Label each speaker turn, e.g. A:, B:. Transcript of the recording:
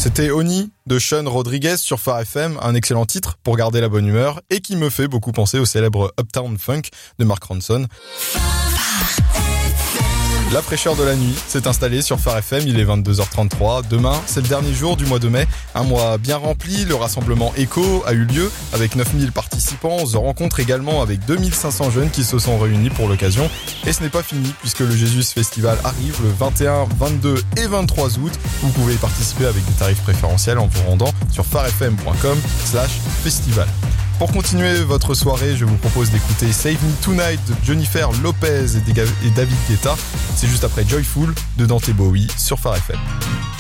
A: C'était Oni de Sean Rodriguez sur Phare FM, un excellent titre pour garder la bonne humeur et qui me fait beaucoup penser au célèbre Uptown Funk de Mark Ronson. La fraîcheur de la nuit s'est installée sur Phare FM, il est 22h33. Demain, c'est le dernier jour du mois de mai. Un mois bien rempli, le rassemblement Echo a eu lieu avec 9000 participants. On se rencontre également avec 2500 jeunes qui se sont réunis pour l'occasion. Et ce n'est pas fini puisque le Jesus Festival arrive le 21, 22 et 23 août. Vous pouvez y participer avec des tarifs préférentiels en vous rendant sur pharefm.com/festival. Pour continuer votre soirée, je vous propose d'écouter Save Me Tonight de Jennifer Lopez et David Guetta. C'est juste après Joyful de Dante Bowie sur Phare FM.